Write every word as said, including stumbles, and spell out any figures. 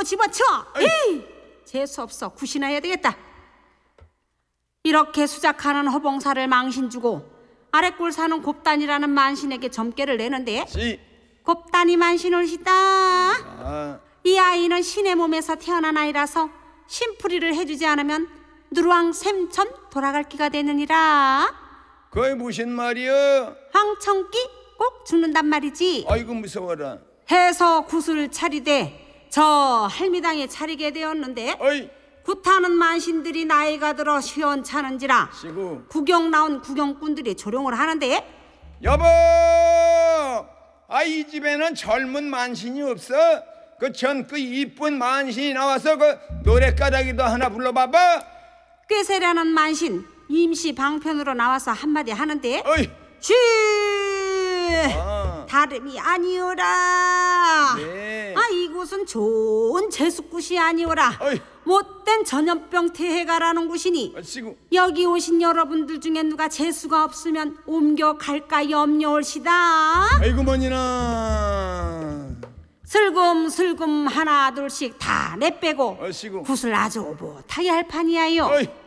또 집어쳐. 에이, 재수없어. 굿이나 해야 되겠다. 이렇게 수작하는 허봉사를 망신 주고 아래골 사는 곱단이라는 만신에게 점괘를 내는데 시. 곱단이 만신을 시다. 아. 이 아이는 신의 몸에서 태어난 아이라서 신풀이를 해주지 않으면 누르왕 샘천 돌아갈 기가 되느니라. 그게 무슨 말이여? 황청기 꼭 죽는단 말이지. 아이고 무서워라. 해서 굿을 차리되 저 할미당에 차리게 되었는데 어이. 굿하는 만신들이 나이가 들어 시원찮은지라 시구. 구경 나온 구경꾼들이 조롱을 하는데 여보, 아 이 집에는 젊은 만신이 없어? 그 전 그 이쁜 만신이 나와서 그 노랫가락이도 하나 불러봐봐. 꾀세라는 만신 임시 방편으로 나와서 한마디 하는데 어이. 쉬 아. 다름이 아니오라. 네. 아 이곳은 좋은 제수굿이 아니오라. 어이. 못된 전염병 태해가라는 곳이니 시구. 여기 오신 여러분들 중에 누가 재수가 없으면 옮겨갈까 염려올시다. 아이고 뭐니나. 슬금슬금 하나 둘씩 다 내빼고 어시구. 굿을 아주 오붓하게 할 판이야요. 어이.